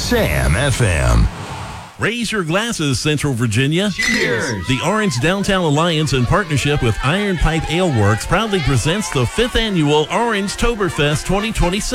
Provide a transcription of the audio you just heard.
Sam FM. Raise your glasses, Central Virginia. Cheers. The Orange Downtown Alliance, in partnership with Iron Pipe Ale Works, proudly presents the 5th annual Orange Toberfest 2026.